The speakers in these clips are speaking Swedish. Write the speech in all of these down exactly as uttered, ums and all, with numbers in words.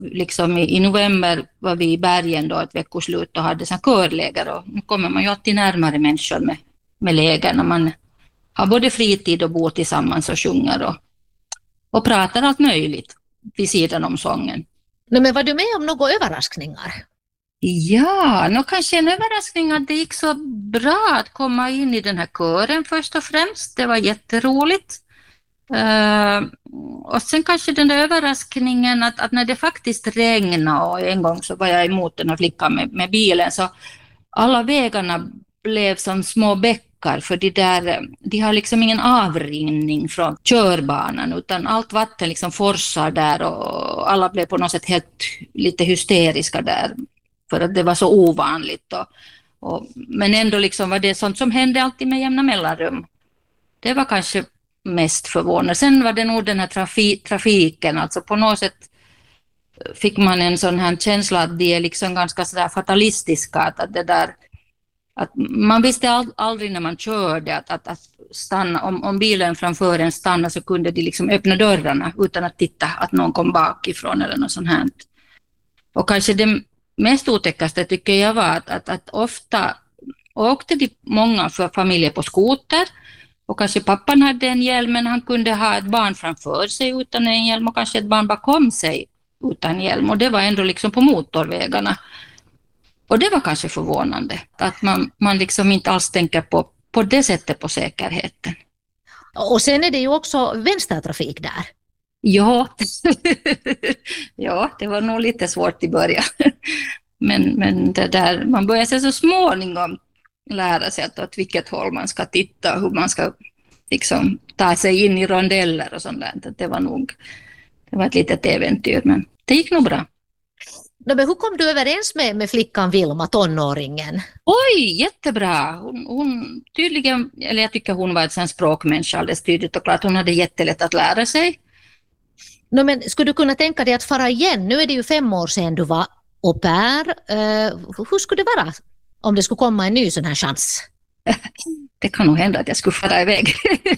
liksom i, i november var vi i bergen då ett veckoslut och hade sån körläger, och nu kommer man ju alltid närmare människor med, med läger när man har både fritid och bor tillsammans och sjunger och, och pratar allt möjligt vid sidan om sången. Nej, men var du med om några överraskningar? Ja, nå kanske en överraskning att det gick så bra att komma in i den här kören först och främst. Det var jätteroligt. Uh, och sen kanske den där överraskningen att, att när det faktiskt regnade, och en gång så var jag emot den här flickan med, med bilen, så alla vägarna blev som små bäckar, för de, där, de har liksom ingen avrinning från körbanan, utan allt vatten liksom forsar där, och alla blev på något sätt helt lite hysteriska där för att det var så ovanligt. Och, och, men ändå liksom var det sånt som hände alltid med jämna mellanrum. Det var kanske mest förvånande. Sen var det nog den här trafi- trafiken, alltså på något sätt fick man en sån här känsla att de är liksom ganska sådär fatalistiska, att, att det där, att man visste all, aldrig när man körde att, att, att stanna, om, om bilen framför en stannade så kunde de liksom öppna dörrarna utan att titta att någon kom bakifrån eller något sånt här. Och kanske det mest otäckaste tycker jag var att, att, att ofta åkte de många för familjer på skoter, och kanske pappan hade en hjälm, men han kunde ha ett barn framför sig utan en hjälm och kanske ett barn bakom sig utan hjälm, och det var ändå liksom på motorvägarna. Och det var kanske förvånande att man, man liksom inte alls tänker på, på det sättet på säkerheten. Och sen är det ju också vänstertrafik där. Ja, ja, det var nog lite svårt i början. Men, men det där, man börjar sig så småningom lära sig att åt vilket håll man ska titta och hur man ska liksom ta sig in i rondeller och sånt där. Det var nog, det var ett litet äventyr, men det gick nog bra. Men hur kom du överens med, med flickan Vilma, tonåringen? Oj, jättebra. Hon, hon tydligen, eller jag tycker hon var ett sån språkmänniska alldeles tydligt, och klart hon hade jättelätt att lära sig. No, men skulle du kunna tänka dig att fara igen? Nu är det ju fem år sedan du var au pair. Uh, hur skulle det vara om det skulle komma en ny sån här chans? Det kan nog hända att jag skulle fara iväg.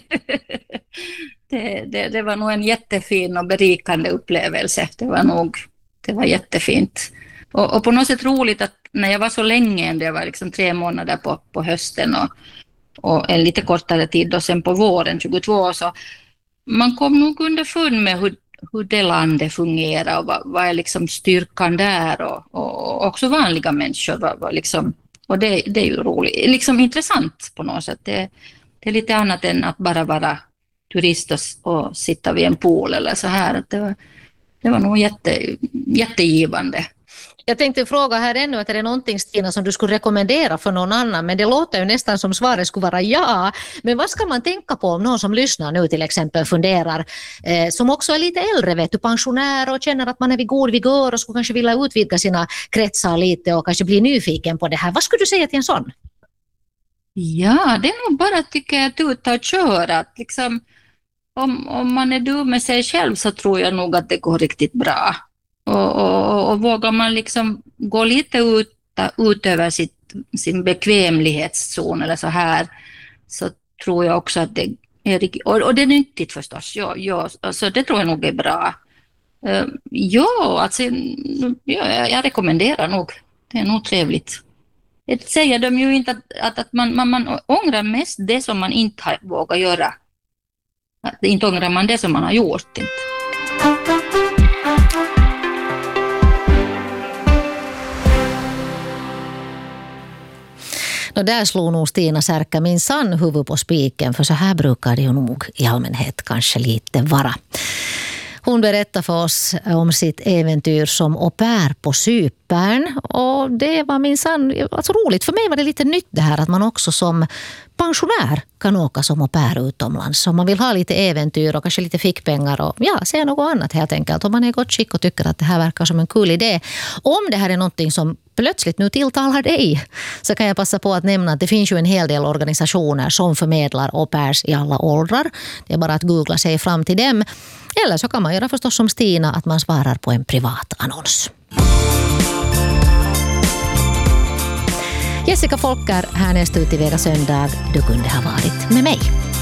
det, det, det var nog en jättefin och berikande upplevelse. Det var nog, det var jättefint. Och, och på något sätt roligt att när jag var så länge ändå, jag var liksom tre månader på, på hösten och, och en lite kortare tid då sen på våren tjugotvå, så man kom nog underfund med hur hur det landet fungerar och vad, vad är liksom styrkan där, och, och också vanliga människor vad, vad liksom, och det, det är ju roligt, liksom intressant på något sätt. Det, det är lite annat än att bara vara turist och, och sitta vid en pool eller så här. Det var, det var nog jätte, jättegivande. Jag tänkte fråga här ännu att är det någonting, Stina, som du skulle rekommendera för någon annan, men det låter ju nästan som svaret skulle vara ja. Men vad ska man tänka på om någon som lyssnar nu till exempel funderar, eh, som också är lite äldre, vet du, pensionär och känner att man är vid god vigör och skulle kanske vilja utvidga sina kretsar lite och kanske bli nyfiken på det här. Vad skulle du säga till en sån? Ja, det är nog bara, tycker jag, att uta och köra. Att liksom, om, om man är dum med sig själv så tror jag nog att det går riktigt bra. Och, och, och vågar man liksom gå lite ut, ut över sitt, sin bekvämlighetszon eller så här, så tror jag också att det är, och, och det är nyttigt förstås, ja, ja, alltså det tror jag nog är bra. Uh, ja, alltså, ja, jag rekommenderar nog, det är nog trevligt. Det säger de ju inte att, att, att man, man, man ångrar mest det som man inte har vågat göra. Att inte ångrar man det som man har gjort. Inte. Och där slog nog Stina Särkä min sann huvud på spiken, för så här brukar det ju nog i allmänhet kanske lite vara. Hon berättar för oss om sitt äventyr som au pair på Cypern, och det var min sann, alltså roligt. För mig var det lite nytt det här att man också som pensionär kan åka som au pair utomlands. Om man vill ha lite äventyr och kanske lite fickpengar och ja, se något annat helt enkelt. Om man är i gott skick och tycker att det här verkar som en kul idé. Om det här är någonting som plötsligt nu tilltalar dig, så kan jag passa på att nämna att det finns ju en hel del organisationer som förmedlar au pairs i alla åldrar. Det är bara att googla sig fram till dem. Eller så kan man göra förstås som Stina, att man svarar på en privat annons. Jessica Folker härnäst ut i Vega söndag. Du kunde ha varit med mig.